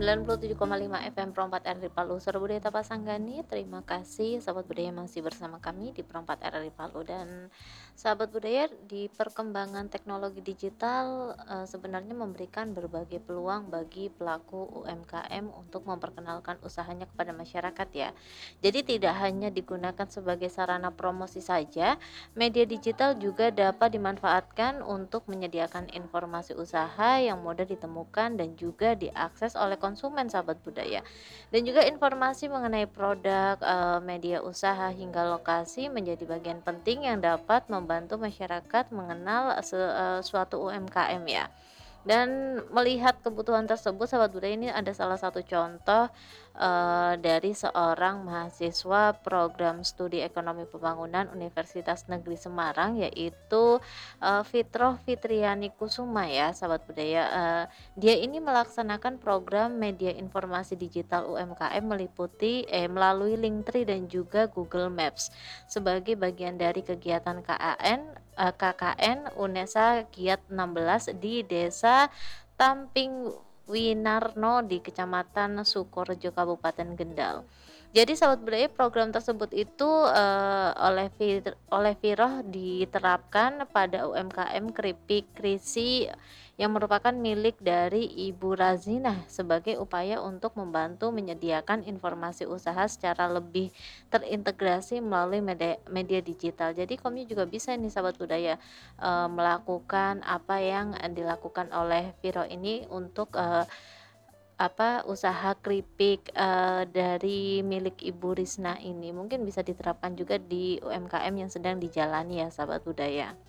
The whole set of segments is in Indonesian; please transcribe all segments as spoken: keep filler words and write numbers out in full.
sembilan puluh tujuh koma lima F M Perempat R R I Palu, Suara Budaya Tapasanggani. Terima kasih sahabat budaya masih bersama kami di Perempat R R I Palu. Dan sahabat budaya, di perkembangan teknologi digital eh, sebenarnya memberikan berbagai peluang bagi pelaku U M K M untuk memperkenalkan usahanya kepada masyarakat ya. Jadi tidak hanya digunakan sebagai sarana promosi saja, media digital juga dapat dimanfaatkan untuk menyediakan informasi usaha yang mudah ditemukan dan juga diakses oleh konsumen sahabat budaya. Dan juga informasi mengenai produk, eh, media usaha hingga lokasi menjadi bagian penting yang dapat membantu masyarakat mengenal se- eh, suatu U M K M ya. Dan melihat kebutuhan tersebut, sahabat budaya, ini ada salah satu contoh eh, dari seorang mahasiswa program studi ekonomi pembangunan Universitas Negeri Semarang, yaitu eh, Fitroh Fitriani Kusuma ya, sahabat budaya. Eh, dia ini melaksanakan program media informasi digital U M K M meliputi eh, melalui Linktree dan juga Google Maps sebagai bagian dari kegiatan K A N eh, K K N UNESA Giat enam belas di Desa Tamping Winarno di Kecamatan Sukorejo Kabupaten Kendal. Jadi sahabat budaya, program tersebut itu eh, oleh Fir- oleh Viroh diterapkan pada U M K M keripik krisi yang merupakan milik dari Ibu Razinah sebagai upaya untuk membantu menyediakan informasi usaha secara lebih terintegrasi melalui media, media digital. Jadi kami juga bisa nih sahabat budaya eh, melakukan apa yang dilakukan oleh Viro ini untuk eh, apa usaha keripik eh, dari milik Ibu Risna ini mungkin bisa diterapkan juga di U M K M yang sedang dijalani ya sahabat budaya.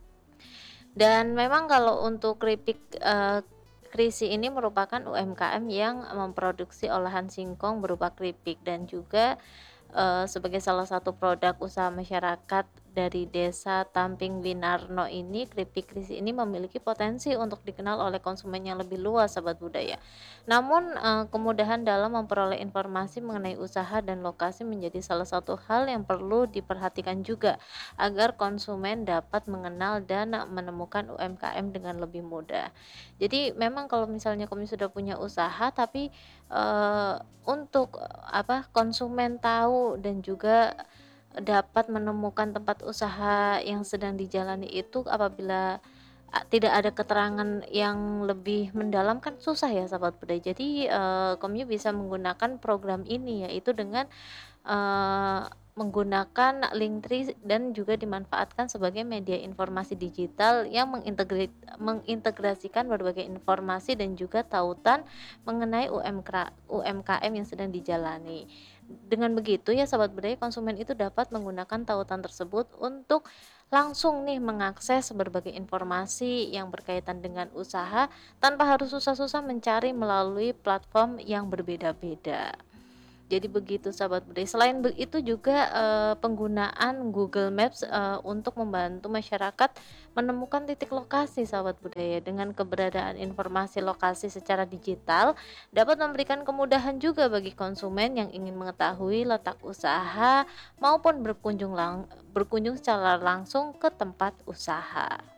Dan memang kalau untuk keripik eh, Krisi ini merupakan U M K M yang memproduksi olahan singkong berupa keripik dan juga eh, sebagai salah satu produk usaha masyarakat dari Desa Tamping Winarno ini, keripik Krisi ini memiliki potensi untuk dikenal oleh konsumen yang lebih luas, sahabat budaya. Namun, eh, kemudahan dalam memperoleh informasi mengenai usaha dan lokasi menjadi salah satu hal yang perlu diperhatikan juga agar konsumen dapat mengenal dan menemukan U M K M dengan lebih mudah. Jadi memang kalau misalnya kami sudah punya usaha tapi eh, untuk eh, apa konsumen tahu dan juga dapat menemukan tempat usaha yang sedang dijalani itu apabila a- tidak ada keterangan yang lebih mendalam kan susah ya sahabat budaya. Jadi eh, kami bisa menggunakan program ini yaitu dengan eee, menggunakan Linktree dan juga dimanfaatkan sebagai media informasi digital yang mengintegrit mengintegrasikan berbagai informasi dan juga tautan mengenai U M K U M K M yang sedang dijalani. Dengan begitu ya sahabat budaya, konsumen itu dapat menggunakan tautan tersebut untuk langsung nih mengakses berbagai informasi yang berkaitan dengan usaha tanpa harus susah-susah mencari melalui platform yang berbeda-beda. Jadi begitu sahabat budaya. Selain be itu juga, eee, penggunaan Google Maps, eee, untuk membantu masyarakat menemukan titik lokasi sahabat budaya. Dengan keberadaan informasi lokasi secara digital, dapat memberikan kemudahan juga bagi konsumen yang ingin mengetahui letak usaha maupun berkunjung lang berkunjung secara langsung ke tempat usaha.